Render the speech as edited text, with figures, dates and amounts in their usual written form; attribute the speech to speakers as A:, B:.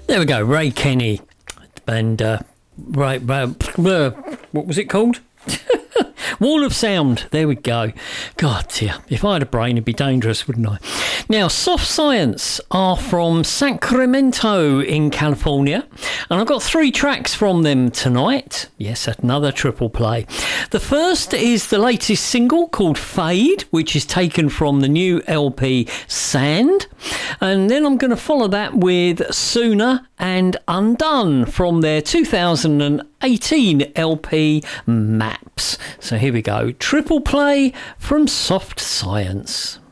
A: There we go, Ray Kenny. And, what was it called? Wall of Sound. There we go. God, dear. If I had a brain, it'd be dangerous, wouldn't I? Now, Soft Science are from Sacramento in California, and I've got 3 tracks from them tonight. Yes, another triple play. The first is the latest single called Fade, which is taken from the new LP Sand. And then I'm going to follow that with Sooner and Undone from their 2018 LP Maps. So here we go. Triple play from Soft Science.